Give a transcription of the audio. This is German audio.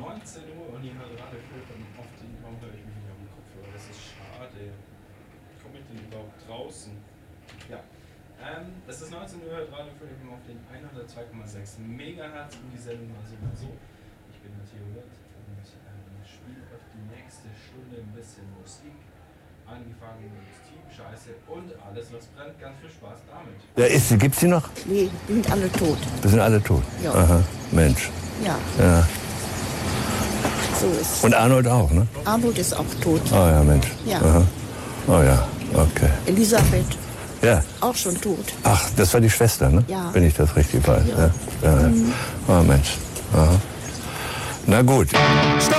19 Uhr und ihr hört Radio Fürth und oft warum höre ich mich nicht auf den Kopfhörer? Das ist schade. Komme ich denn überhaupt draußen? Ja. Es ist 19 Uhr, hört Radio Fürth auf den 102,6 Megahertz und die Sendung mal so. Ich bin Matteo Wirth und spiele euch die nächste Stunde ein bisschen Musik. Angefangen mit Team-Scheiße und alles, was brennt. Ganz viel Spaß damit. Ja, gibt's die noch? Nee, die sind alle tot. Wir sind alle tot? Ja. Aha, Mensch. Ja. Ja. So ist es. Und Arnold auch, ne? Arnold ist auch tot. Oh ja, Mensch. Ja. Aha. Oh ja, okay. Elisabeth, Ja. auch schon tot. Ach, das war die Schwester, ne? Ja. Wenn ich das richtig weiß. Ja. Ja. Ja. Oh Mensch. Aha. Na gut.